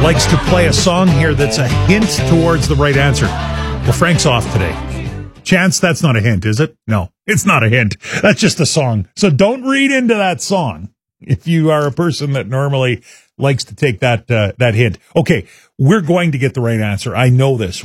likes to play a song here that's a hint towards the right answer. Well, Frank's off today. Chance, that's not a hint, is it? No, it's not a hint. That's just a song. So don't read into that song if you are a person that normally likes to take that hint. Okay, we're going to get the right answer. I know this.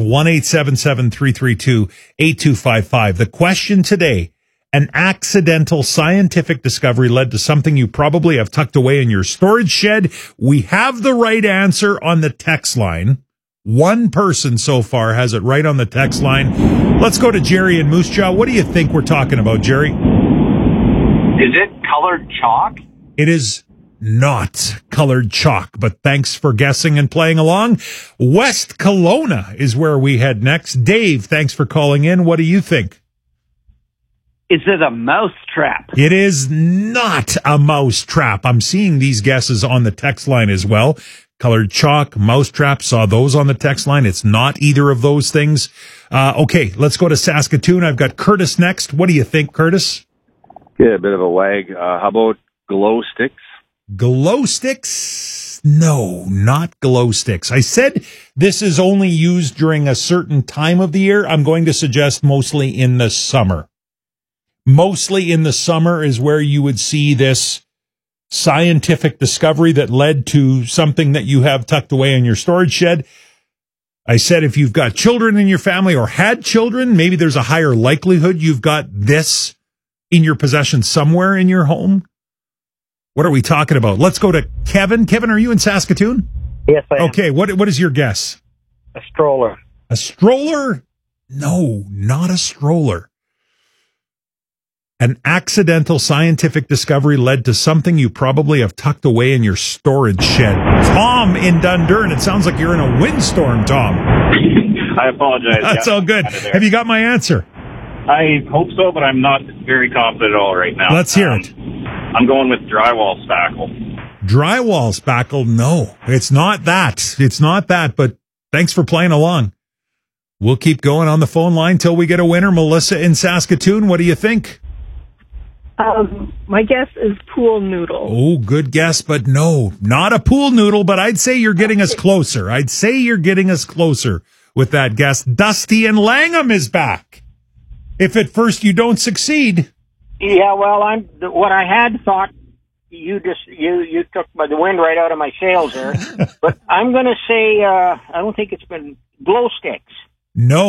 1-877-332-8255. The question today: an accidental scientific discovery led to something you probably have tucked away in your storage shed. We have the right answer on the text line. One person so far has it right on the text line. Let's go to Jerry in Moose Jaw. What do you think we're talking about, Jerry? Is it colored chalk? It is not colored chalk, but thanks for guessing and playing along. West Kelowna is where we head next. Dave, thanks for calling in. What do you think? Is it a mouse trap? It is not a mouse trap. I'm seeing these guesses on the text line as well. Colored chalk, mouse trap, saw those on the text line. It's not either of those things. Okay, let's go to Saskatoon. I've got Curtis next. What do you think, Curtis? Yeah, a bit of a wag. How about glow sticks? Glow sticks? No, not glow sticks. I said this is only used during a certain time of the year. I'm going to suggest mostly in the summer. Mostly in the summer is where you would see this scientific discovery that led to something that you have tucked away in your storage shed. I said if you've got children in your family or had children, maybe there's a higher likelihood you've got this in your possession somewhere in your home. What are we talking about? Let's go to Kevin. Kevin, are you in Saskatoon? Yes, I am. Okay, what is your guess? A stroller. A stroller? No, not a stroller. An accidental scientific discovery led to something you probably have tucked away in your storage shed. Tom in Dundurn. It sounds like you're in a windstorm, Tom. I apologize. That's all good. Have you got my answer? I hope so, but I'm not very confident at all right now. Let's hear it. I'm going with drywall spackle. Drywall spackle? No, it's not that. It's not that, but thanks for playing along. We'll keep going on the phone line till we get a winner. Melissa in Saskatoon, what do you think? My guess is pool noodle. Oh, good guess, but no, not a pool noodle, but I'd say you're getting us closer. I'd say you're getting us closer with that guess. Dusty and Langham is back. If at first you don't succeed. Yeah, well, what I had thought you took the wind right out of my sails there. But I'm going to say I don't think it's been glow sticks. No.